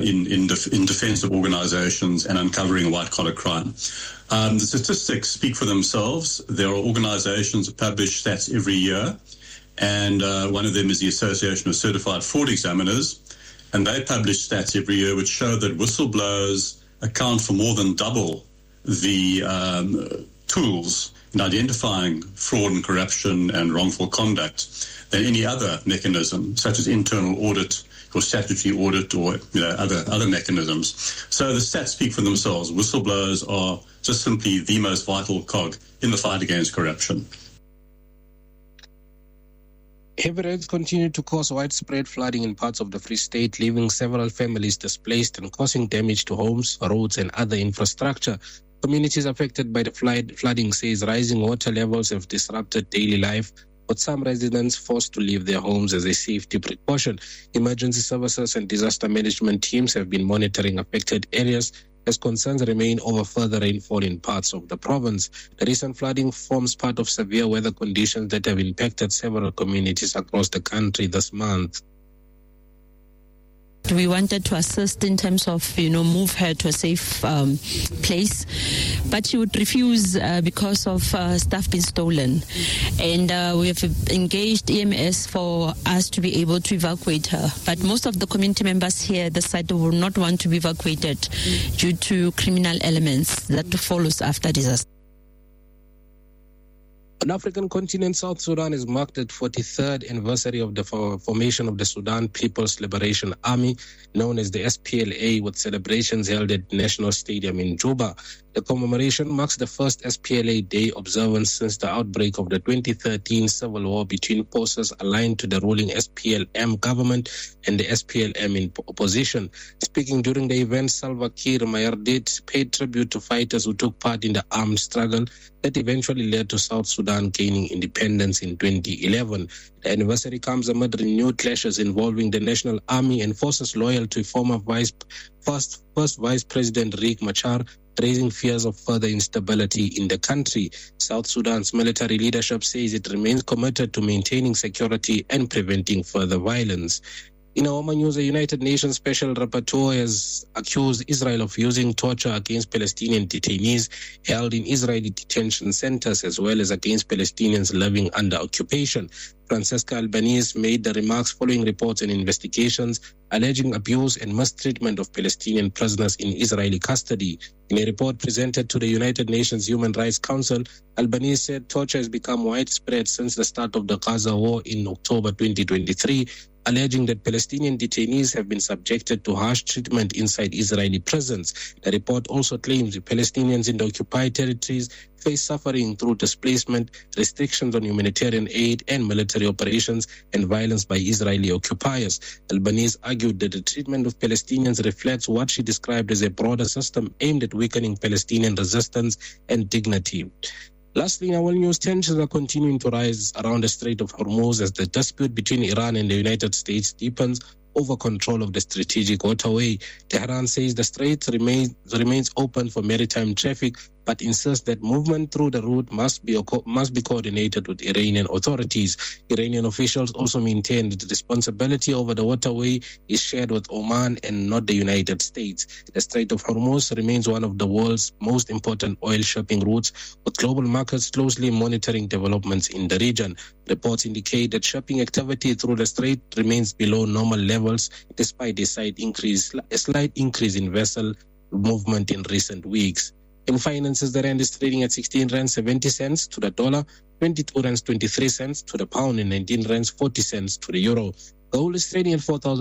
in defense of organizations and uncovering white-collar crime. The statistics speak for themselves. There are organizations that publish stats every year, and one of them is the Association of Certified Fraud Examiners, and they publish stats every year which show that whistleblowers account for more than double the tools in identifying fraud and corruption and wrongful conduct than any other mechanism, such as internal audit or statutory audit or other mechanisms. So the stats speak for themselves. Whistleblowers are just simply the most vital cog in the fight against corruption. Heavy rains continue to cause widespread flooding in parts of the Free State, leaving several families displaced and causing damage to homes, roads and other infrastructure. Communities affected by the flooding says rising water levels have disrupted daily life, with some residents forced to leave their homes as a safety precaution. Emergency services and disaster management teams have been monitoring affected areas as concerns remain over further rainfall in parts of the province. The recent flooding forms part of severe weather conditions that have impacted several communities across the country this month. We wanted to assist in terms of, move her to a safe place, but she would refuse because of stuff being stolen. And we have engaged EMS for us to be able to evacuate her. But most of the community members here at the site will not want to be evacuated due to criminal elements that follows after disaster. On African continent, South Sudan has marked the 43rd anniversary of the formation of the Sudan People's Liberation Army, known as the SPLA, with celebrations held at National Stadium in Juba. The commemoration marks the first SPLA Day observance since the outbreak of the 2013 civil war between forces aligned to the ruling SPLM government and the SPLM in opposition. Speaking during the event, Salva Kiir Mayardit paid tribute to fighters who took part in the armed struggle that eventually led to South Sudan gaining independence in 2011. The anniversary comes amid renewed clashes involving the National Army and forces loyal to former first Vice President Riek Machar, raising fears of further instability in the country. South Sudan's military leadership says it remains committed to maintaining security and preventing further violence. In our news, a United Nations Special Rapporteur has accused Israel of using torture against Palestinian detainees held in Israeli detention centers, as well as against Palestinians living under occupation. Francesca Albanese made the remarks following reports and investigations alleging abuse and mistreatment of Palestinian prisoners in Israeli custody. In a report presented to the United Nations Human Rights Council, Albanese said torture has become widespread since the start of the Gaza war in October 2023, alleging that Palestinian detainees have been subjected to harsh treatment inside Israeli prisons. The report also claims the Palestinians in the occupied territories face suffering through displacement, restrictions on humanitarian aid and military operations, and violence by Israeli occupiers. Albanese argued that the treatment of Palestinians reflects what she described as a broader system aimed at weakening Palestinian resistance and dignity. Lastly, in our news, tensions are continuing to rise around the Strait of Hormuz as the dispute between Iran and the United States deepens over control of the strategic waterway. Tehran says the strait remains open for maritime traffic, but insists that movement through the route must be coordinated with Iranian authorities. Iranian officials also maintain that the responsibility over the waterway is shared with Oman and not the United States. The Strait of Hormuz remains one of the world's most important oil shipping routes, with global markets closely monitoring developments in the region. Reports indicate that shipping activity through the strait remains below normal levels, despite a slight increase in vessel movement in recent weeks. In finances, the rand is trading at 16 rand 70 cents to the dollar, 22 rand 23 cents to the pound, and 19 rand 40 cents to the euro. Gold is trading at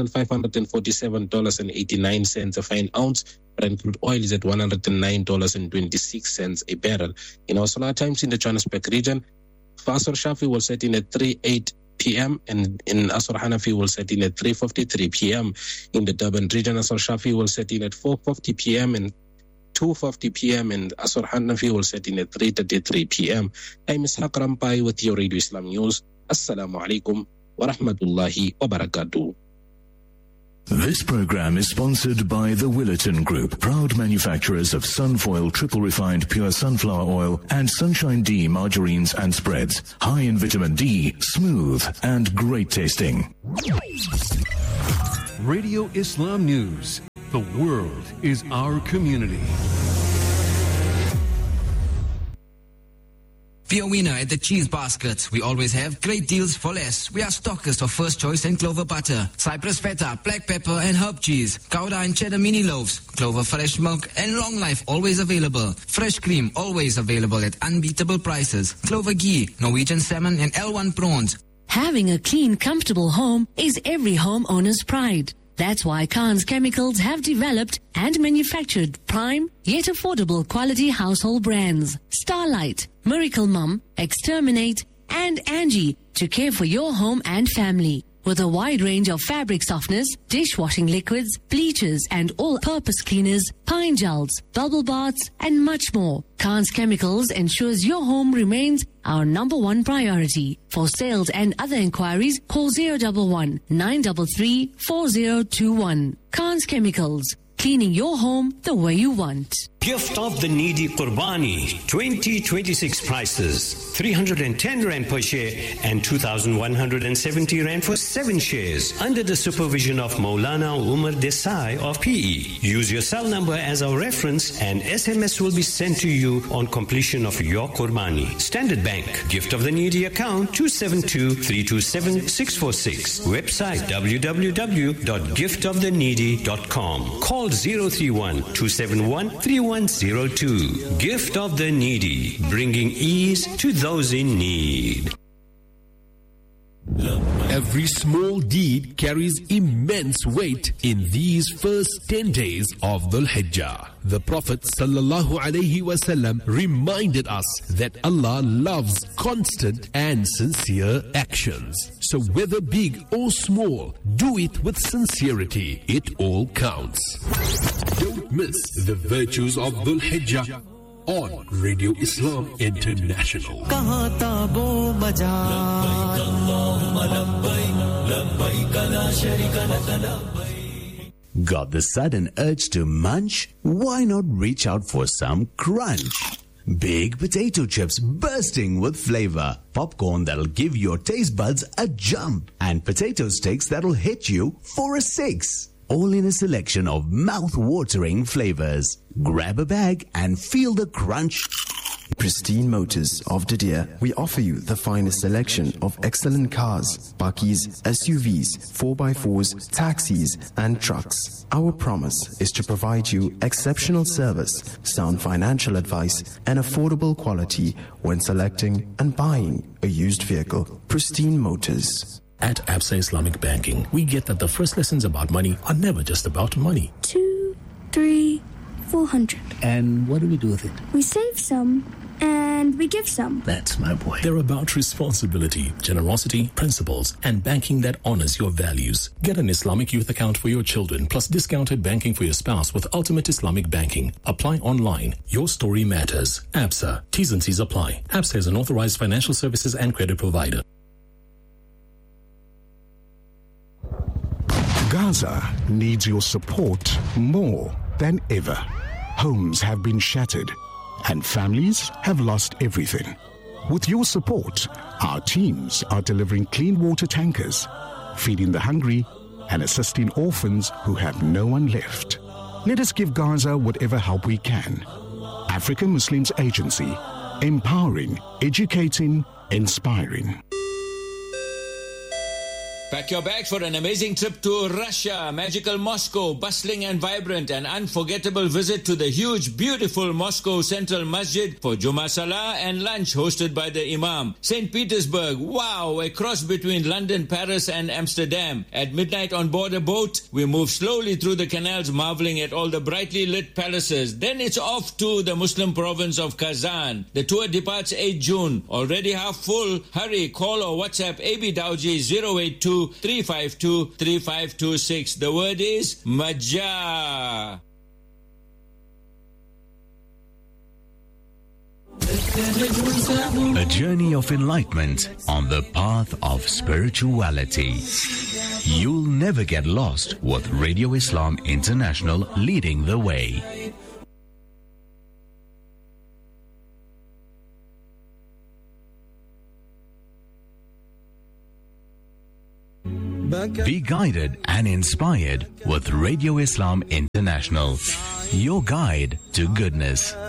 $4,547.89 a fine ounce. Brent crude oil is at $109.26 a barrel. In our solar times in the Johannesburg region, Asr Shafi will set in at 3:08 p.m. and in Asr Hanafi will set in at 3:53 p.m. In the Durban region, Asr Shafi will set in at 4:50 p.m. and 2:50 p.m. and Asr Hanafi will set in at 3:33 p.m. I'm Ishaq Rampai with your Radio Islam News. Assalamu alaikum wa rahmatullahi wa barakatuh. This program is sponsored by the Willerton Group, proud manufacturers of Sunfoil triple refined pure sunflower oil and Sunshine D margarines and spreads. High in vitamin D, smooth and great tasting. Radio Islam News The world is our community. Be a winner at the Cheese Basket. We always have great deals for less. We are stockers of First Choice and Clover butter, Cypress feta, black pepper and herb cheese, Gouda and cheddar mini loaves, Clover fresh milk and long life always available. Fresh cream always available at unbeatable prices. Clover ghee, Norwegian salmon and L1 prawns. Having a clean, comfortable home is every homeowner's pride. That's why Khan's Chemicals have developed and manufactured prime yet affordable quality household brands. Starlight, Miracle Mum, Exterminate, and Angie to care for your home and family. With a wide range of fabric softeners, dishwashing liquids, bleachers, and all-purpose cleaners, pine gels, bubble baths, and much more, Khan's Chemicals ensures your home remains our #1 priority. For sales and other inquiries, call 011 933 4021. Khan's Chemicals, cleaning your home the way you want. Gift of the Needy Qurbani 2026 prices 310 Rand per share and 2,170 Rand for 7 shares under the supervision of Maulana Umar Desai of PE. Use your cell number as our reference and SMS will be sent to you on completion of your Qurbani. Standard Bank Gift of the Needy account 272-327-646. Website www.giftoftheneedy.com. Call 031-271-3102. Gift of the Needy, bringing ease to those in need. Every small deed carries immense weight in these first 10 days of Dhul Hijjah. The Prophet ﷺ reminded us that Allah loves constant and sincere actions. So whether big or small, do it with sincerity. It all counts. Don't miss the virtues of Dhul Hijjah on Radio Islam International. Got the sudden urge to munch? Why not reach out for some crunch? Big potato chips bursting with flavor, popcorn that'll give your taste buds a jump, and potato sticks that'll hit you for a 6. All in a selection of mouth-watering flavors. Grab a bag and feel the crunch. Pristine Motors of Didier, we offer you the finest selection of excellent cars, bakkies, SUVs, 4x4s, taxis, and trucks. Our promise is to provide you exceptional service, sound financial advice, and affordable quality when selecting and buying a used vehicle. Pristine Motors. At Absa Islamic Banking, we get that the first lessons about money are never just about money. 2, 3, 400. And what do we do with it? We save some and we give some. That's my boy. They're about responsibility, generosity, principles, and banking that honors your values. Get an Islamic youth account for your children, plus discounted banking for your spouse with Ultimate Islamic Banking. Apply online. Your story matters. Absa. T's and C's apply. Absa is an authorized financial services and credit provider. Gaza needs your support more than ever. Homes have been shattered and families have lost everything. With your support, our teams are delivering clean water tankers, feeding the hungry, and assisting orphans who have no one left. Let us give Gaza whatever help we can. African Muslims Agency, empowering, educating, inspiring. Pack your bags for an amazing trip to Russia, magical Moscow, bustling and vibrant, an unforgettable visit to the huge, beautiful Moscow Central Masjid for Jummah Salah and lunch hosted by the Imam. St. Petersburg, wow, a cross between London, Paris and Amsterdam. At midnight on board a boat, we move slowly through the canals, marveling at all the brightly lit palaces. Then it's off to the Muslim province of Kazan. The tour departs 8 June. Already half full. Hurry, call or WhatsApp AB Dowji 082-352-3526. The word is Majah. A journey of enlightenment on the path of spirituality. You'll never get lost with Radio Islam International leading the way. Be guided and inspired with Radio Islam International, your guide to goodness.